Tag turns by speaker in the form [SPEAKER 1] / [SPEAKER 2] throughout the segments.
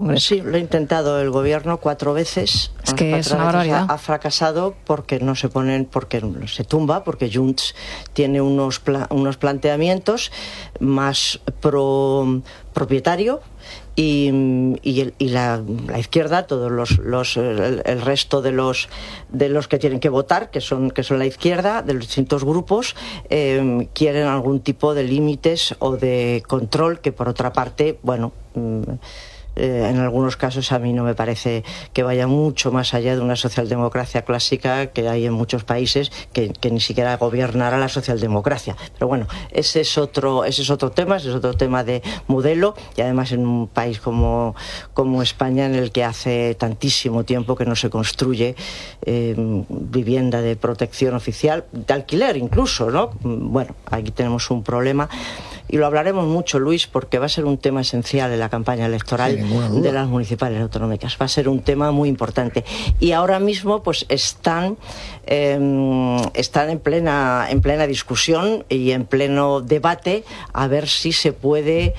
[SPEAKER 1] Congreso.
[SPEAKER 2] Sí, lo ha intentado el gobierno 4 veces.
[SPEAKER 1] Es que es una barbaridad.
[SPEAKER 2] Ha fracasado porque no se ponen, porque se tumba, porque Junts tiene unos planteamientos más propietario. Y la izquierda, todos el resto de los que tienen que votar, que son la izquierda, de los distintos grupos, quieren algún tipo de límites o de control que, por otra parte, bueno, en algunos casos a mí no me parece que vaya mucho más allá de una socialdemocracia clásica que hay en muchos países que ni siquiera gobernará la socialdemocracia. Pero bueno, ese es otro tema de modelo, y además en un país como España, en el que hace tantísimo tiempo que no se construye vivienda de protección oficial, de alquiler incluso, ¿no? Bueno, aquí tenemos un problema. Y lo hablaremos mucho, Luis, porque va a ser un tema esencial en la campaña electoral de las municipales autonómicas. Va a ser un tema muy importante. Y ahora mismo, pues están en plena discusión y en pleno debate a ver si se puede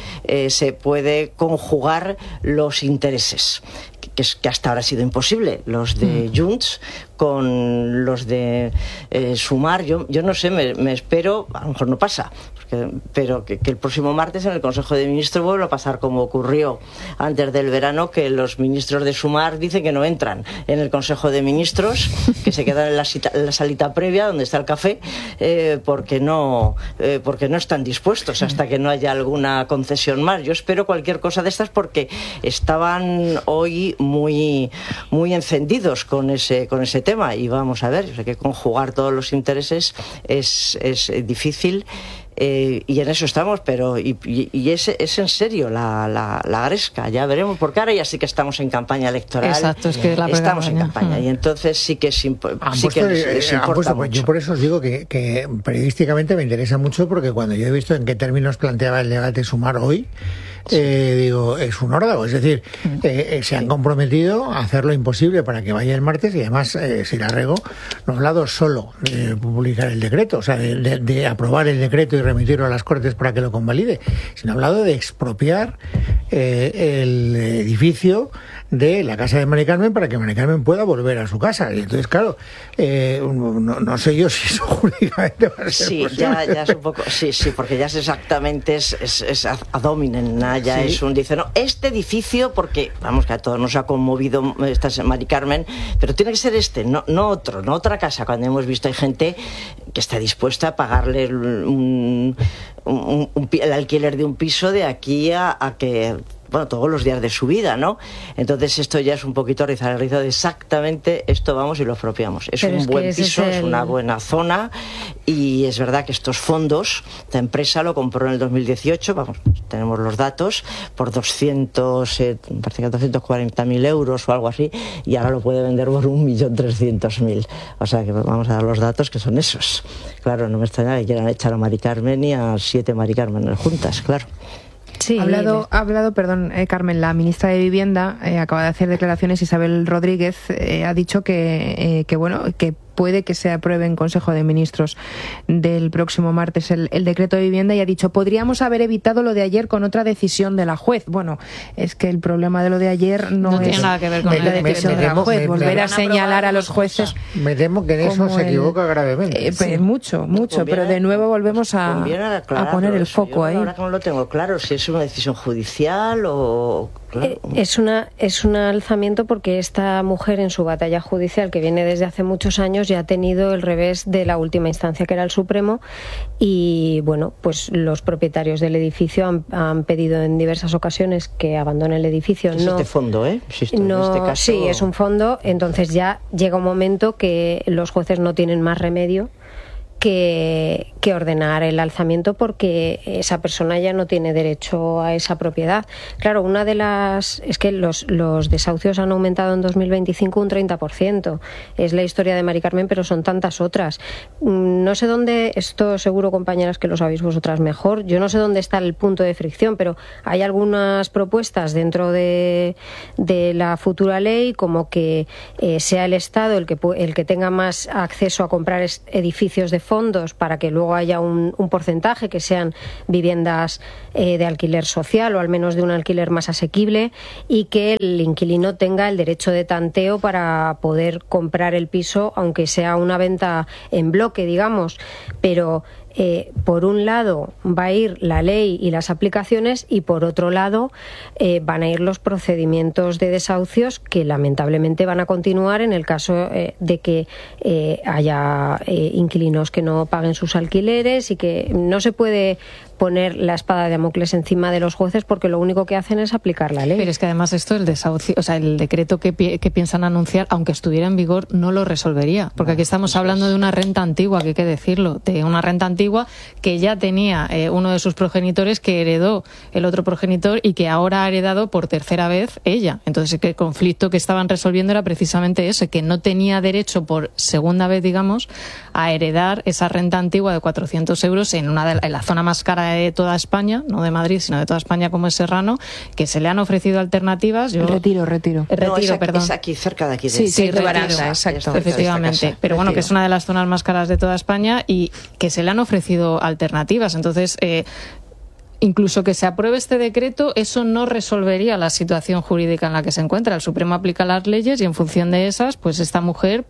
[SPEAKER 2] conjugar los intereses, que hasta ahora ha sido imposible, los de Junts con los de Sumar. Yo no sé, me espero, a lo mejor no pasa, pero que el próximo martes en el Consejo de Ministros vuelva a pasar como ocurrió antes del verano, que los ministros de Sumar dicen que no entran en el Consejo de Ministros, que se quedan en la salita previa donde está el café, porque no están dispuestos hasta que no haya alguna concesión más. Yo espero cualquier cosa de estas, porque estaban hoy muy encendidos con ese tema, y vamos a ver, yo sé que conjugar todos los intereses es difícil. Y en eso estamos, pero es en serio la gresca. Ya veremos, porque ahora ya sí que estamos en campaña electoral.
[SPEAKER 1] Exacto, es que
[SPEAKER 2] estamos en campaña, y entonces sí que les importa mucho.
[SPEAKER 3] Yo por eso os digo que periodísticamente me interesa mucho, porque cuando yo he visto en qué términos planteaba el debate Sumar hoy, digo, es un órdago. Es decir, se han comprometido a hacer lo imposible para que vaya el martes, y además, si la rego, no ha hablado solo de publicar el decreto, o sea, de aprobar el decreto y remitirlo a las Cortes para que lo convalide, sino ha hablado de expropiar el edificio de la casa de Mari Carmen para que Mari Carmen pueda volver a su casa. Y entonces, claro, no sé yo si eso jurídicamente va a ser posible.
[SPEAKER 2] Ya es un poco, sí, porque ya es exactamente, es ad hominem, ya es dice, no, este edificio, porque, vamos, que a todos nos ha conmovido esta Mari Carmen, pero tiene que ser no otro, no otra casa, cuando hemos visto hay gente que está dispuesta a pagarle el alquiler de un piso de aquí a que, bueno, todos los días de su vida, ¿no? Entonces esto ya es un poquito rizar el rizo de exactamente esto, vamos y lo expropiamos. Es un buen piso, es una buena zona, y es verdad que estos fondos, esta empresa lo compró en el 2018, vamos, tenemos los datos, por 240.000 euros o algo así, y ahora lo puede vender por 1.300.000. O sea que vamos a dar los datos, que son esos. Claro, no me extraña que quieran echar a Mari Carmen y a 7 Mari Carmen juntas, claro.
[SPEAKER 4] Sí, ha hablado, Carmen, la ministra de Vivienda, acaba de hacer declaraciones. Isabel Rodríguez ha dicho que puede que se apruebe en Consejo de Ministros del próximo martes el decreto de vivienda, y ha dicho, podríamos haber evitado lo de ayer con otra decisión de la juez. Bueno, es que el problema de lo de ayer no
[SPEAKER 1] tiene nada que ver con la decisión de la juez.
[SPEAKER 4] Volver a señalar a los jueces.
[SPEAKER 3] Me temo que en eso se equivoca gravemente.
[SPEAKER 4] Mucho, pero de nuevo volvemos a poner el foco ahí.
[SPEAKER 2] Ahora que no lo tengo claro, si es una decisión judicial o... Claro.
[SPEAKER 5] Es un alzamiento, porque esta mujer, en su batalla judicial, que viene desde hace muchos años, ya ha tenido el revés de la última instancia, que era el Supremo, y bueno, pues los propietarios del edificio han pedido en diversas ocasiones que abandone el edificio.
[SPEAKER 2] Es este fondo,
[SPEAKER 5] Insisto, en este caso... Sí, es un fondo. Entonces ya llega un momento que los jueces no tienen más remedio que ordenar el alzamiento, porque esa persona ya no tiene derecho a esa propiedad. Claro, es que los desahucios han aumentado en 2025 un 30%. Es la historia de Mari Carmen, pero son tantas otras. No sé dónde, esto seguro, compañeras, que lo sabéis vosotras mejor, yo no sé dónde está el punto de fricción, pero hay algunas propuestas dentro de la futura ley, como que sea el Estado el que tenga más acceso a comprar edificios de fondos para que luego haya un porcentaje que sean viviendas de alquiler social o al menos de un alquiler más asequible, y que el inquilino tenga el derecho de tanteo para poder comprar el piso, aunque sea una venta en bloque, digamos. Pero por un lado va a ir la ley y las aplicaciones, y por otro lado van a ir los procedimientos de desahucios, que lamentablemente van a continuar en el caso de que haya inquilinos que no paguen sus alquileres, y que no se puede poner la espada de Damocles encima de los jueces, porque lo único que hacen es aplicar la ley.
[SPEAKER 1] Pero es que además esto, el desahucio, o sea, el decreto que piensan anunciar, aunque estuviera en vigor, no lo resolvería, porque aquí estamos hablando de una renta antigua, que hay que decirlo, de una renta antigua que ya tenía uno de sus progenitores, que heredó el otro progenitor y que ahora ha heredado por tercera vez ella. Entonces el conflicto que estaban resolviendo era precisamente ese, que no tenía derecho por segunda vez, digamos, a heredar esa renta antigua de 400 euros en la zona más cara de toda España, no de Madrid, sino de toda España, como es Serrano, que se le han ofrecido alternativas.
[SPEAKER 4] Retiro,
[SPEAKER 2] perdón. Es aquí, cerca de aquí.
[SPEAKER 1] Sí, Baranda, exacto. Efectivamente. Pero bueno, que es una de las zonas más caras de toda España y que se le han ofrecido alternativas. Entonces, incluso que se apruebe este decreto, eso no resolvería la situación jurídica en la que se encuentra. El Supremo aplica las leyes y en función de esas, pues esta mujer,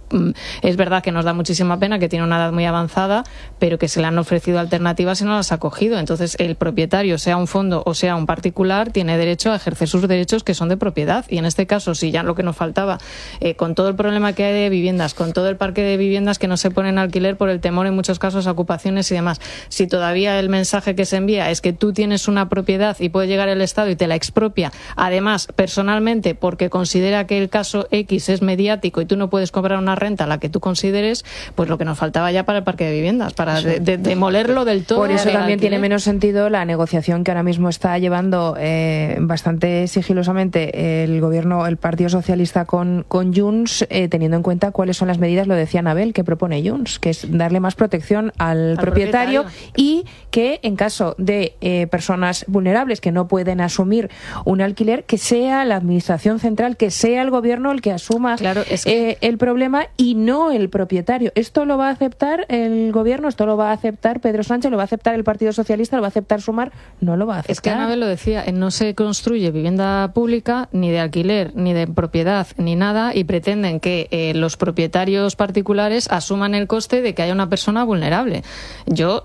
[SPEAKER 1] es verdad que nos da muchísima pena, que tiene una edad muy avanzada, pero que se le han ofrecido alternativas y no las ha cogido. Entonces el propietario, sea un fondo o sea un particular, tiene derecho a ejercer sus derechos, que son de propiedad. Y en este caso, si ya lo que nos faltaba, con todo el problema que hay de viviendas, con todo el parque de viviendas que no se ponen en alquiler por el temor en muchos casos a ocupaciones y demás, si todavía el mensaje que se envía es que tú tienes una propiedad y puede llegar el Estado y te la expropia, además personalmente porque considera que el caso X es mediático y tú no puedes cobrar una renta la que tú consideres, pues lo que nos faltaba ya para el parque de viviendas, para demolerlo del todo.
[SPEAKER 4] Por eso también tiene menos sentido la negociación que ahora mismo está llevando bastante sigilosamente el gobierno, el Partido Socialista con Junts, teniendo en cuenta cuáles son las medidas, lo decía Anabel, que propone Junts, que es darle más protección al propietario, y que en caso de personas vulnerables que no pueden asumir un alquiler, que sea la Administración Central, que sea el gobierno el que asuma el problema y no el propietario. Esto lo va a aceptar el gobierno, esto lo va a aceptar Pedro Sánchez, lo va a aceptar el Partido Socialista, lo va a aceptar Sumar, no lo va a aceptar.
[SPEAKER 1] Es que Anabel lo decía, no se construye vivienda pública, ni de alquiler, ni de propiedad, ni nada, y pretenden que los propietarios particulares asuman el coste de que haya una persona vulnerable. Yo,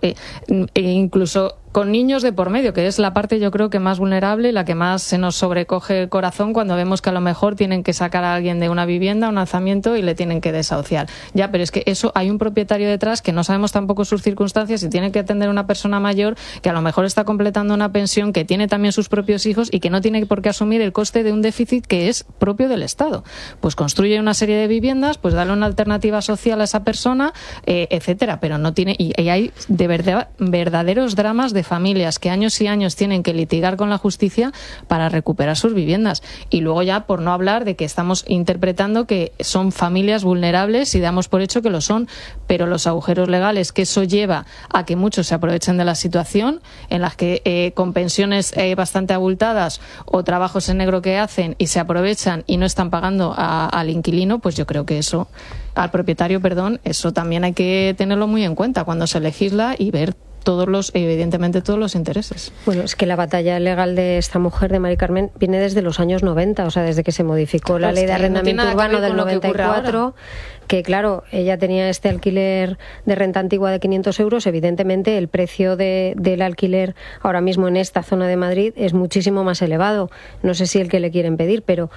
[SPEAKER 1] incluso con niños de por medio, que es la parte yo creo que más vulnerable, la que más se nos sobrecoge el corazón cuando vemos que a lo mejor tienen que sacar a alguien de una vivienda, un alzamiento, y le tienen que desahuciar. Ya, pero es que eso, hay un propietario detrás que no sabemos tampoco sus circunstancias y tiene que atender a una persona mayor que a lo mejor está completando una pensión, que tiene también sus propios hijos y que no tiene por qué asumir el coste de un déficit que es propio del Estado. Pues construye una serie de viviendas, pues dale una alternativa social a esa persona, etcétera, pero no tiene, y hay de verdad verdaderos dramas de familias que años y años tienen que litigar con la justicia para recuperar sus viviendas. Y luego ya, por no hablar de que estamos interpretando que son familias vulnerables y damos por hecho que lo son, pero los agujeros legales que eso lleva a que muchos se aprovechen de la situación, en las que con pensiones bastante abultadas o trabajos en negro que hacen y se aprovechan y no están pagando al inquilino, pues yo creo que eso, al propietario, perdón, eso también hay que tenerlo muy en cuenta cuando se legisla y ver evidentemente todos los intereses.
[SPEAKER 5] Bueno, es que la batalla legal de esta mujer, de Mari Carmen, viene desde los años 90, o sea, desde que se modificó la ley de arrendamiento urbano del 94, que claro, ella tenía este alquiler de renta antigua de 500 euros, evidentemente el precio del alquiler ahora mismo en esta zona de Madrid es muchísimo más elevado, no sé si el que le quieren pedir, pero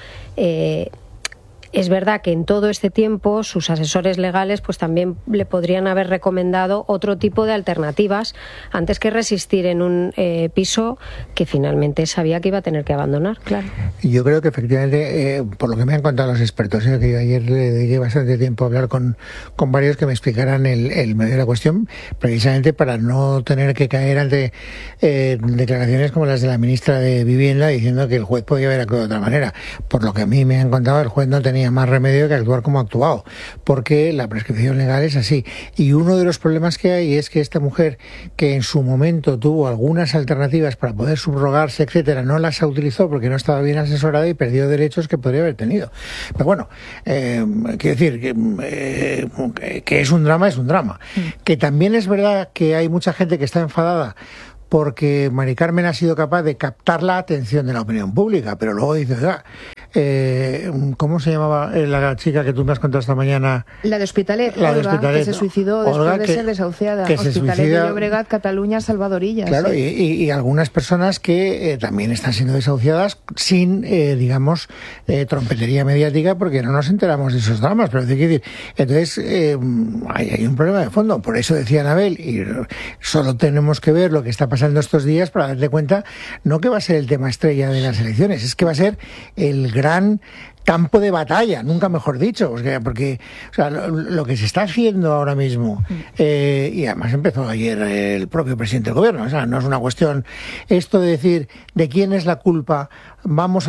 [SPEAKER 5] es verdad que en todo este tiempo sus asesores legales pues también le podrían haber recomendado otro tipo de alternativas antes que resistir en un piso que finalmente sabía que iba a tener que abandonar, claro.
[SPEAKER 3] Yo creo que efectivamente, por lo que me han contado los expertos, que yo ayer le dediqué bastante tiempo a hablar con varios que me explicaran el medio de la cuestión, precisamente para no tener que caer ante declaraciones como las de la ministra de Vivienda diciendo que el juez podía haber actuado de otra manera. Por lo que a mí me han contado, el juez no tenía tenía más remedio que actuar como ha actuado, porque la prescripción legal es así. Y uno de los problemas que hay es que esta mujer, que en su momento tuvo algunas alternativas para poder subrogarse, etcétera, no las utilizó porque no estaba bien asesorada y perdió derechos que podría haber tenido. Pero bueno, quiero decir que es un drama, es un drama. Que también es verdad que hay mucha gente que está enfadada porque Mari Carmen ha sido capaz de captar la atención de la opinión pública, pero luego dices, ¿cómo se llamaba la chica que tú me has contado esta mañana?
[SPEAKER 4] La de Hospitalet,
[SPEAKER 3] la de
[SPEAKER 4] Olga,
[SPEAKER 3] Hospitalet,
[SPEAKER 4] que se suicidó después de ser desahuciada.
[SPEAKER 3] Que
[SPEAKER 4] Hospitalet de Llobregat, Cataluña, Salvadorillas.
[SPEAKER 3] Claro, y algunas personas que también están siendo desahuciadas sin, digamos, trompetería mediática, porque no nos enteramos de esos dramas. Pero entonces hay un problema de fondo. Por eso decía Anabel, y solo tenemos que ver lo que está pasando estos días para darte cuenta, no que va a ser el tema estrella de las elecciones, es que va a ser el gran campo de batalla, nunca mejor dicho, porque o sea, lo que se está haciendo ahora mismo, y además empezó ayer el propio presidente del gobierno, o sea, no es una cuestión esto de decir de quién es la culpa, vamos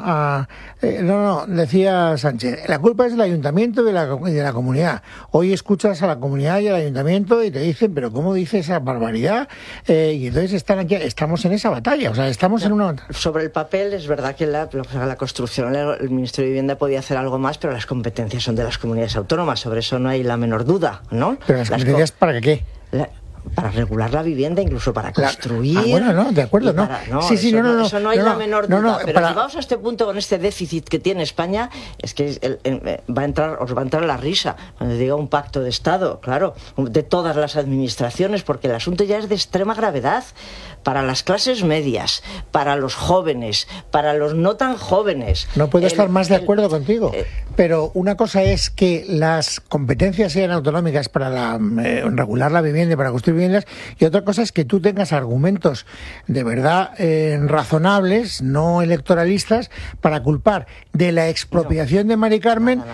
[SPEAKER 3] no, decía Sánchez, la culpa es del ayuntamiento y de la comunidad. Hoy escuchas a la comunidad y al ayuntamiento y te dicen, pero ¿cómo dice esa barbaridad? Y entonces estamos en esa batalla, o sea, estamos en una...
[SPEAKER 2] Sobre el papel es verdad que la construcción, el Ministerio de Vivienda podía hacer algo más, pero las competencias son de las comunidades autónomas, sobre eso no hay la menor duda, ¿no?
[SPEAKER 3] Pero las competencias, ¿para qué?
[SPEAKER 2] Para regular la vivienda, incluso para construir.
[SPEAKER 3] Bueno, no, de acuerdo, no.
[SPEAKER 2] Eso no hay la menor duda. Pero llegados a este punto, con este déficit que tiene España, es que os va a entrar la risa cuando diga un pacto de Estado, claro, de todas las administraciones, porque el asunto ya es de extrema gravedad para las clases medias, para los jóvenes, para los no tan jóvenes.
[SPEAKER 3] No puedo estar más de acuerdo contigo, pero una cosa es que las competencias sean autonómicas para regular la vivienda y para construir viviendas, y otra cosa es que tú tengas argumentos de verdad razonables, no electoralistas, para culpar de la expropiación de Mari Carmen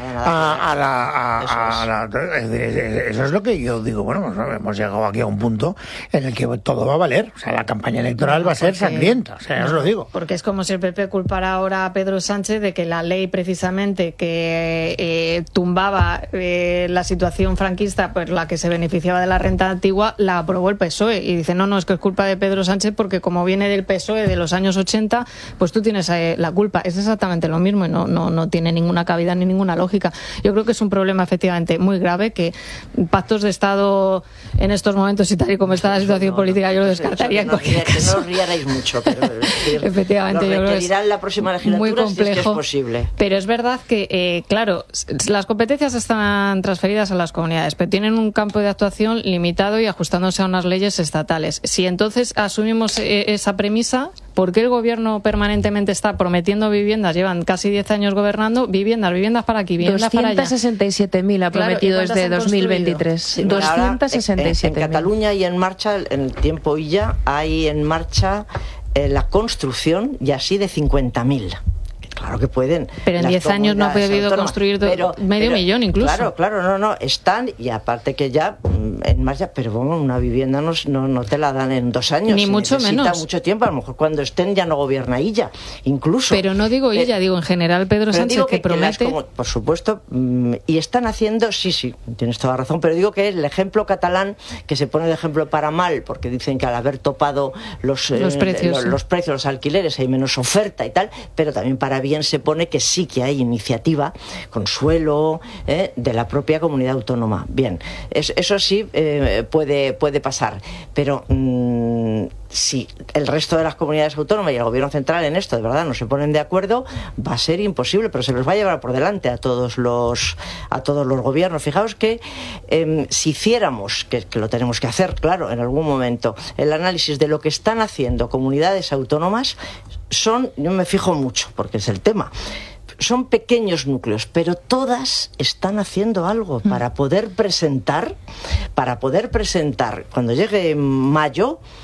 [SPEAKER 3] eso es lo que yo digo. Bueno, hemos llegado aquí a un punto en el que todo va a valer, o sea, la campaña electoral va a ser sangrienta, o sea, os lo digo.
[SPEAKER 1] Porque es como si el PP culpara ahora a Pedro Sánchez de que la ley precisamente que tumbaba la situación franquista por la que se beneficiaba de la renta antigua la aprobó el PSOE, y dice no, es que es culpa de Pedro Sánchez porque como viene del PSOE de los años 80, pues tú tienes la culpa. Es exactamente lo mismo y no tiene ninguna cabida ni ninguna lógica. Yo creo que es un problema efectivamente muy grave, que pactos de Estado en estos momentos y tal y como está la situación política yo lo descartaría en cualquier caso.
[SPEAKER 2] No os riarais mucho, pero
[SPEAKER 1] efectivamente yo creo que es
[SPEAKER 2] la próxima legislatura
[SPEAKER 1] muy complejo,
[SPEAKER 2] si es que es posible.
[SPEAKER 1] Pero es verdad que, claro, las competencias están transferidas a las comunidades, pero tienen un campo de actuación limitado y ajustándose a unas leyes estatales. Si entonces asumimos esa premisa, ¿por qué el gobierno permanentemente está prometiendo viviendas? Llevan casi 10 años gobernando, viviendas para aquí, viviendas para allá.
[SPEAKER 4] 267.000 ha prometido desde 2023.
[SPEAKER 2] Sí,
[SPEAKER 4] 267.000.
[SPEAKER 2] En Cataluña hay en marcha, en el tiempo Illa, hay en marcha la construcción y así de 50.000. Claro que pueden.
[SPEAKER 1] Pero en 10 años no ha podido construir medio millón incluso.
[SPEAKER 2] Claro, no, están, y aparte que ya en marcha, pero bueno, una vivienda no te la dan en 2 años.
[SPEAKER 1] Ni mucho menos.
[SPEAKER 2] Necesita mucho tiempo, a lo mejor cuando estén ya no gobierna ella, incluso.
[SPEAKER 1] Pero no digo ella, digo en general Pedro Sánchez que promete.
[SPEAKER 2] Por supuesto, y están haciendo, sí, tienes toda la razón, pero digo que el ejemplo catalán, que se pone de ejemplo para mal, porque dicen que al haber topado los precios, los alquileres hay menos oferta y tal, pero también para bien se pone que sí que hay iniciativa, consuelo, de la propia comunidad autónoma. Bien, eso sí puede pasar, pero si el resto de las comunidades autónomas y el gobierno central en esto de verdad no se ponen de acuerdo, va a ser imposible, pero se los va a llevar por delante a todos los gobiernos. Fijaos que si hiciéramos, que lo tenemos que hacer, claro, en algún momento, el análisis de lo que están haciendo comunidades autónomas, yo me fijo mucho, porque es el tema, son pequeños núcleos, pero todas están haciendo algo para poder presentar cuando llegue mayo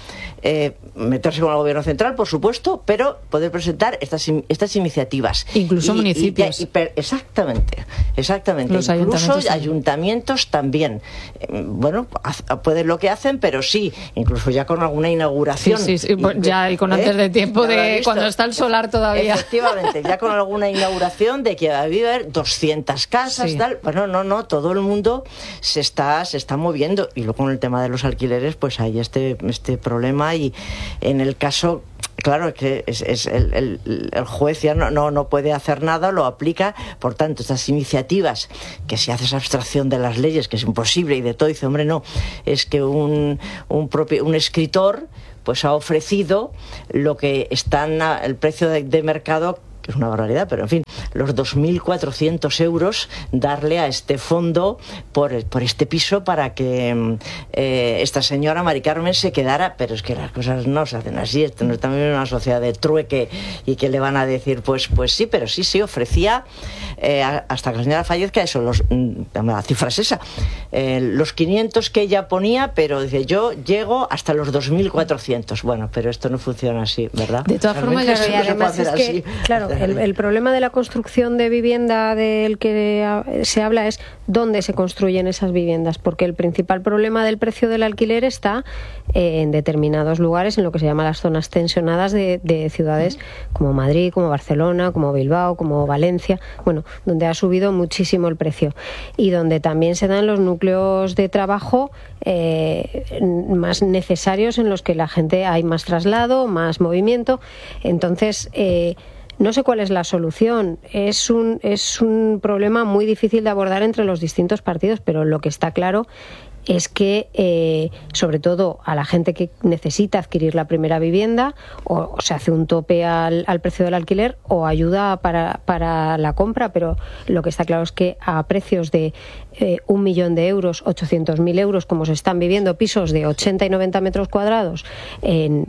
[SPEAKER 2] meterse con el gobierno central, por supuesto, pero poder presentar estas iniciativas.
[SPEAKER 1] Incluso municipios.
[SPEAKER 2] Exactamente.
[SPEAKER 1] Los
[SPEAKER 2] Incluso ayuntamientos también. Bueno, pueden lo que hacen, pero sí, incluso ya con alguna inauguración.
[SPEAKER 1] Sí, ya, y con antes de tiempo de cuando está el solar todavía.
[SPEAKER 2] Efectivamente, ya con alguna inauguración de que va a haber 200 casas, tal. Bueno, no, todo el mundo se está moviendo. Y luego con el tema de los alquileres, pues hay este problema, y en el caso, claro, que el juez ya no puede hacer nada, lo aplica. Por tanto, estas iniciativas, que si haces abstracción de las leyes, que es imposible, y de todo, dice, hombre, no, es que un escritor pues ha ofrecido lo que está en el precio de mercado, que es una barbaridad, pero en fin, los 2.400 euros, darle a este fondo por este piso para que esta señora Mari Carmen se quedara. Pero es que las cosas no se hacen así. Esto no es también una sociedad de trueque, y que le van a decir, pues sí, pero sí, ofrecía hasta que la señora fallezca, eso, la cifra es esa, los 500 que ella ponía, pero dice, yo llego hasta los 2.400. Bueno, pero esto no funciona así, ¿verdad?
[SPEAKER 1] De todas formas,
[SPEAKER 5] y además es que, claro, el problema de la construcción de vivienda del que se habla es dónde se construyen esas viviendas, porque el principal problema del precio del alquiler está en determinados lugares, en lo que se llama las zonas tensionadas de ciudades como Madrid, como Barcelona, como Bilbao, como Valencia, bueno, donde ha subido muchísimo el precio, y donde también se dan los núcleos de trabajo más necesarios, en los que la gente hay más traslado, más movimiento. Entonces, no sé cuál es la solución. Es un problema muy difícil de abordar entre los distintos partidos, pero lo que está claro es que, sobre todo a la gente que necesita adquirir la primera vivienda, o se hace un tope al precio del alquiler, o ayuda para la compra, pero lo que está claro es que a precios de 1 millón de euros, 800.000 euros, como se están viviendo pisos de 80 y 90 metros cuadrados en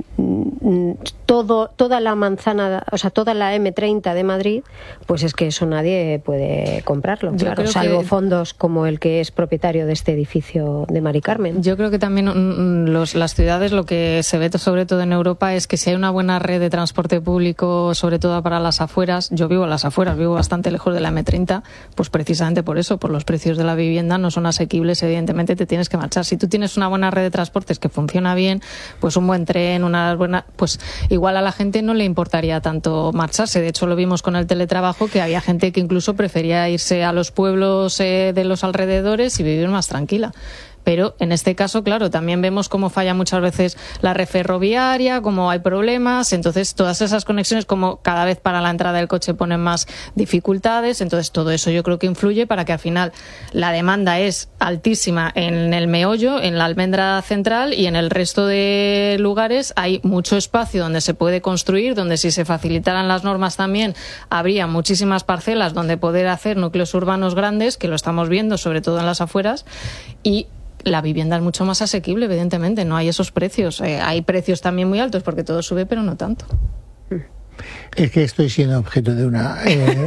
[SPEAKER 5] toda la manzana, o sea, toda la M30 de Madrid, pues es que eso nadie puede comprarlo, claro, salvo fondos como el que es propietario de este edificio de Mari Carmen.
[SPEAKER 1] Yo creo que también las ciudades, lo que se ve sobre todo en Europa, es que si hay una buena red de transporte público, sobre todo para las afueras, yo vivo en las afueras, vivo bastante lejos de la M30, pues precisamente por eso, por los precios de la vivienda no son asequibles, evidentemente te tienes que marchar. Si tú tienes una buena red de transportes que funciona bien, pues un buen tren, pues igual a la gente no le importaría tanto marcharse. De hecho, lo vimos con el teletrabajo, que había gente que incluso prefería irse a los pueblos de los alrededores y vivir más tranquila. Pero en este caso, claro, también vemos cómo falla muchas veces la red ferroviaria, cómo hay problemas. Entonces, todas esas conexiones, como cada vez para la entrada del coche ponen más dificultades. Entonces, todo eso yo creo que influye para que al final la demanda es altísima en el meollo, en la almendra central, y en el resto de lugares hay mucho espacio donde se puede construir, donde si se facilitaran las normas también habría muchísimas parcelas donde poder hacer núcleos urbanos grandes, que lo estamos viendo sobre todo en las afueras, y la vivienda es mucho más asequible, evidentemente, no hay esos precios. Hay precios también muy altos porque todo sube, pero no tanto.
[SPEAKER 3] Es que estoy siendo objeto de una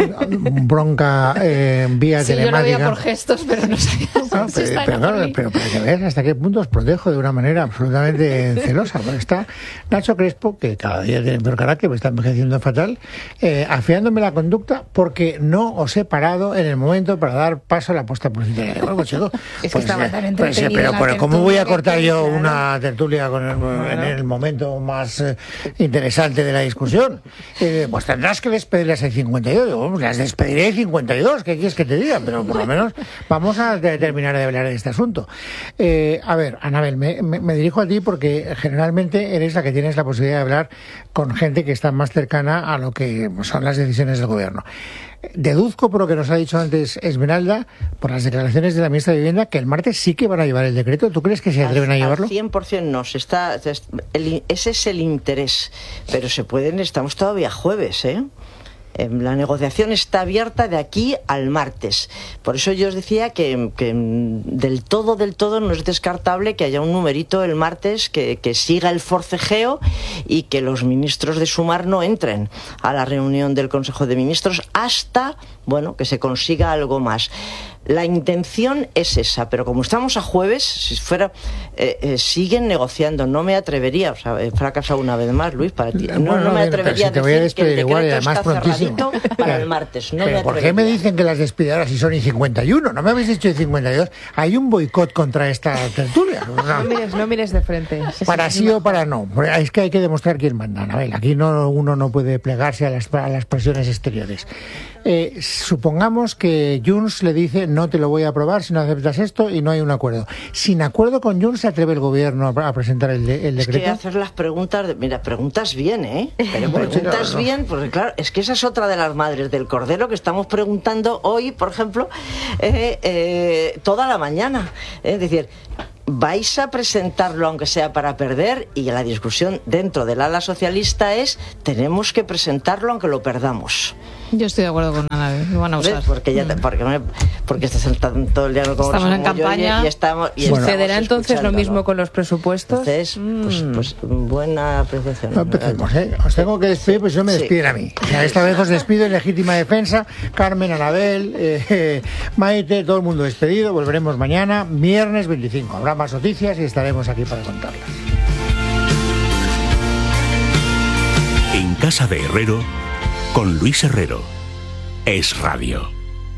[SPEAKER 3] bronca vía
[SPEAKER 1] sí, telemática. Yo lo veía por gestos, pero no sabía.
[SPEAKER 3] Pero para que veas hasta qué punto os protejo de una manera absolutamente celosa. Porque está Nacho Crespo, que cada día tiene peor carácter, está envejeciendo fatal, afiándome la conducta porque no os he parado en el momento para dar paso a la puesta publicitaria. Bueno, chico,
[SPEAKER 4] es que estaba tan entretenido.
[SPEAKER 3] Pero ¿cómo voy a cortar yo una tertulia en el momento más interesante de la discusión? Pues tendrás que despedirlas en 52. Digo, las despediré en 52. ¿Qué quieres que te diga? Pero por lo menos vamos a terminar de hablar de este asunto. A ver, Anabel, me dirijo a ti porque generalmente eres la que tienes la posibilidad de hablar con gente que está más cercana a lo que son las decisiones del gobierno. Deduzco por lo que nos ha dicho antes Esmeralda, por las declaraciones de la ministra de Vivienda, que el martes sí que van a llevar el decreto. ¿Tú crees que se atreven a llevarlo?
[SPEAKER 2] Al 100% no. Ese es el interés. Pero estamos todavía jueves, ¿eh? La negociación está abierta de aquí al martes. Por eso yo os decía que del todo no es descartable que haya un numerito el martes que siga el forcejeo y que los ministros de Sumar no entren a la reunión del Consejo de Ministros hasta, bueno, que se consiga algo más. La intención es esa, pero como estamos a jueves, si fuera, siguen negociando. No me atrevería, o sea, he fracasado una vez más, Luis, para ti. No me atrevería a decir que el decreto está cerradito para el martes. No me
[SPEAKER 3] ¿por qué me dicen que las despido ahora si son y 51? No me habéis dicho y 52. Hay un boicot contra esta tertulia.
[SPEAKER 4] No mires de frente.
[SPEAKER 3] Para sí o para no. Es que hay que demostrar quién manda, Anabel. Aquí uno no puede plegarse a las presiones exteriores. Supongamos que Junts le dice no te lo voy a aprobar si no aceptas esto y no hay un acuerdo. Sin acuerdo con Junts, ¿se atreve el gobierno a presentar el decreto?
[SPEAKER 2] Es que hacer las preguntas, preguntas bien, pero preguntas bien, porque claro, es que esa es otra de las madres del cordero que estamos preguntando hoy, por ejemplo, toda la mañana. Es decir, ¿vais a presentarlo aunque sea para perder? Y la discusión dentro del ala socialista es, tenemos que presentarlo aunque lo perdamos.
[SPEAKER 1] Yo estoy de acuerdo con Ana, lo van a usar.
[SPEAKER 2] Porque estás todo el día en el Congreso.
[SPEAKER 1] Estamos en campaña.
[SPEAKER 4] ¿Sucederá entonces lo mismo con los presupuestos?
[SPEAKER 2] Entonces, pues buena apreciación.
[SPEAKER 3] No empecemos, Os tengo que despedir, pues yo me despiden a mí. Esta vez os despido en legítima defensa. Carmen, Anabel, Maite, todo el mundo despedido. Volveremos mañana, viernes 25. Habrá más noticias y estaremos aquí para contarlas.
[SPEAKER 6] En Casa de Herrero, con Luis Herrero. Es Radio.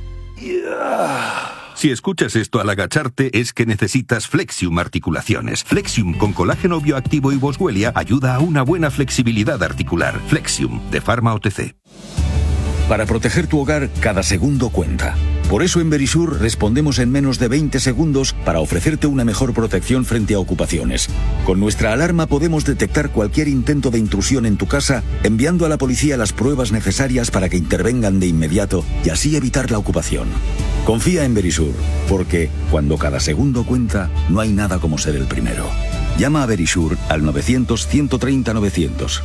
[SPEAKER 6] Si escuchas esto al agacharte es que necesitas Flexium Articulaciones. Flexium con colágeno bioactivo y Boswellia ayuda a una buena flexibilidad articular. Flexium, de Pharma OTC.
[SPEAKER 7] Para proteger tu hogar, cada segundo cuenta. Por eso en Verisur respondemos en menos de 20 segundos para ofrecerte una mejor protección frente a ocupaciones. Con nuestra alarma podemos detectar cualquier intento de intrusión en tu casa, enviando a la policía las pruebas necesarias para que intervengan de inmediato y así evitar la ocupación. Confía en Verisur, porque cuando cada segundo cuenta, no hay nada como ser el primero. Llama a Verisur al 900-130-900.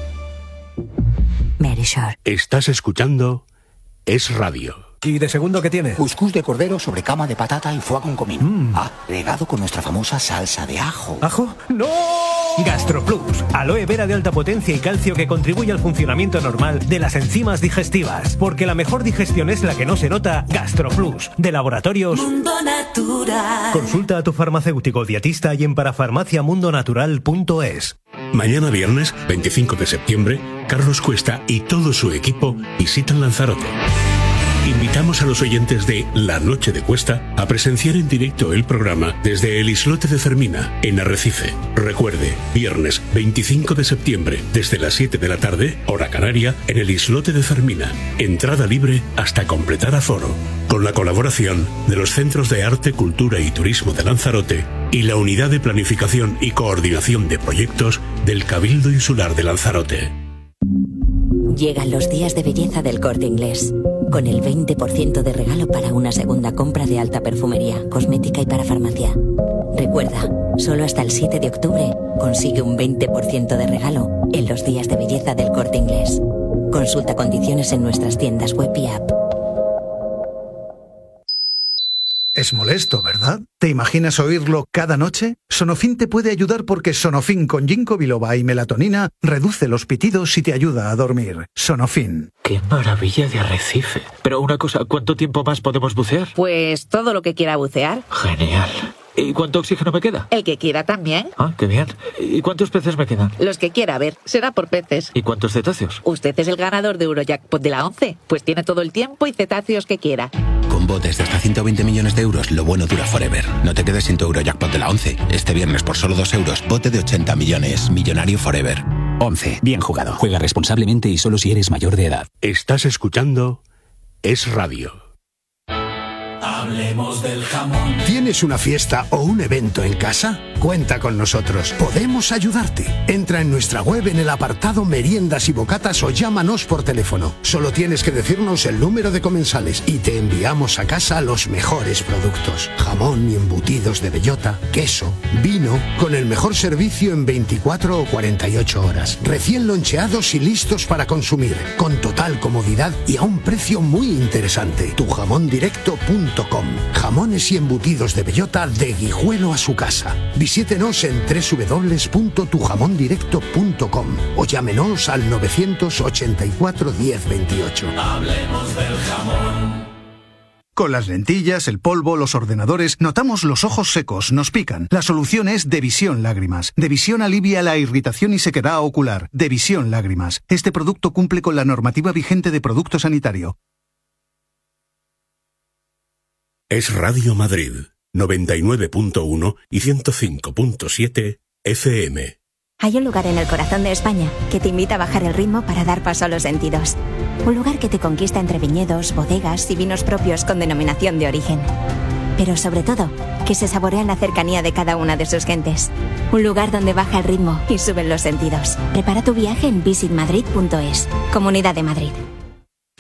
[SPEAKER 8] Verisur.
[SPEAKER 6] Estás escuchando Es Radio.
[SPEAKER 9] ¿Y de segundo qué tiene?
[SPEAKER 10] Cuscús de cordero sobre cama de patata y foie con comino. Regado con nuestra famosa salsa de ajo.
[SPEAKER 9] ¿Ajo? ¡No! GastroPlus, aloe vera de alta potencia y calcio que contribuye al funcionamiento normal de las enzimas digestivas. Porque la mejor digestión es la que no se nota. GastroPlus, de Laboratorios
[SPEAKER 8] Mundo Natural.
[SPEAKER 9] Consulta a tu farmacéutico dietista y en parafarmaciamundonatural.es.
[SPEAKER 6] Mañana viernes, 25 de septiembre, Carlos Cuesta y todo su equipo visitan Lanzarote. Invitamos a los oyentes de La Noche de Cuesta a presenciar en directo el programa desde el islote de Cermina, en Arrecife. Recuerde, viernes 25 de septiembre, desde las 7 de la tarde, hora canaria, en el islote de Cermina. Entrada libre hasta completar aforo. Con la colaboración de los Centros de Arte, Cultura y Turismo de Lanzarote y la Unidad de Planificación y Coordinación de Proyectos del Cabildo Insular de Lanzarote.
[SPEAKER 8] Llegan los días de belleza del Corte Inglés, con el 20% de regalo para una segunda compra de alta perfumería, cosmética y parafarmacia. Recuerda, solo hasta el 7 de octubre consigue un 20% de regalo en los días de belleza del Corte Inglés. Consulta condiciones en nuestras tiendas web y app.
[SPEAKER 11] Es molesto, ¿verdad? ¿Te imaginas oírlo cada noche? Sonofin te puede ayudar porque Sonofin con ginkgo biloba y melatonina reduce los pitidos y te ayuda a dormir. Sonofin.
[SPEAKER 12] ¡Qué maravilla de arrecife! Pero una cosa, ¿cuánto tiempo más podemos bucear?
[SPEAKER 13] Pues todo lo que quiera bucear.
[SPEAKER 12] Genial. ¿Y cuánto oxígeno me queda?
[SPEAKER 13] El que quiera también.
[SPEAKER 12] Ah, qué bien. ¿Y cuántos peces me quedan?
[SPEAKER 13] Los que quiera, ver. Será por peces.
[SPEAKER 12] ¿Y cuántos cetáceos?
[SPEAKER 13] Usted es el ganador de Eurojackpot de la 11. Pues tiene todo el tiempo y cetáceos que quiera.
[SPEAKER 10] Con botes de hasta 120 millones de euros, lo bueno dura forever. No te quedes sin tu Eurojackpot de la 11. Este viernes por solo 2 euros, bote de 80 millones. Millonario forever.
[SPEAKER 14] 11. Bien jugado. Juega responsablemente y solo si eres mayor de edad.
[SPEAKER 6] Estás escuchando Es Radio.
[SPEAKER 15] Hablemos del jamón. ¿Tienes una fiesta o un evento en casa? Cuenta con nosotros. Podemos ayudarte. Entra en nuestra web en el apartado Meriendas y Bocatas o llámanos por teléfono. Solo tienes que decirnos el número de comensales y te enviamos a casa los mejores productos. Jamón y embutidos de bellota, queso, vino, con el mejor servicio en 24 o 48 horas. Recién loncheados y listos para consumir, con total comodidad y a un precio muy interesante. Tujamondirecto.com. Jamones y embutidos de bellota de Guijuelo a su casa. Visítenos en www.tujamondirecto.com o llámenos al 984 1028.
[SPEAKER 16] Hablemos del jamón.
[SPEAKER 11] Con las lentillas, el polvo, los ordenadores, notamos los ojos secos, nos pican. La solución es Devisión Lágrimas. Devisión alivia la irritación y sequedad ocular. Devisión Lágrimas. Este producto cumple con la normativa vigente de producto sanitario.
[SPEAKER 6] Es Radio Madrid, 99.1 y 105.7 FM.
[SPEAKER 8] Hay un lugar en el corazón de España que te invita a bajar el ritmo para dar paso a los sentidos. Un lugar que te conquista entre viñedos, bodegas y vinos propios con denominación de origen. Pero sobre todo, que se saborea en la cercanía de cada una de sus gentes. Un lugar donde baja el ritmo y suben los sentidos. Prepara tu viaje en visitmadrid.es. Comunidad de Madrid.